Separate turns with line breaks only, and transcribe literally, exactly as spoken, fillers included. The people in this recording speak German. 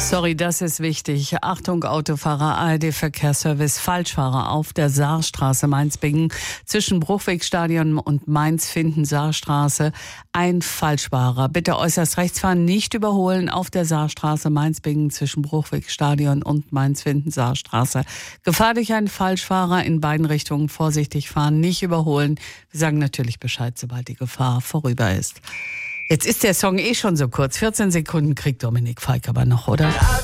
Sorry, das ist wichtig. Achtung, Autofahrer, A R D-Verkehrsservice, Falschfahrer auf der Saarstraße Mainz-Bingen zwischen Bruchwegstadion und Mainz-Finden-Saarstraße. Ein Falschfahrer. Bitte äußerst rechts fahren, nicht überholen auf der Saarstraße Mainz-Bingen zwischen Bruchwegstadion und Mainz-Finden-Saarstraße. Gefahr durch einen Falschfahrer in beiden Richtungen, vorsichtig fahren, nicht überholen. Wir sagen natürlich Bescheid, sobald die Gefahr vorüber ist. Jetzt ist der Song eh schon so kurz. vierzehn Sekunden kriegt Dominik Falk aber noch, oder?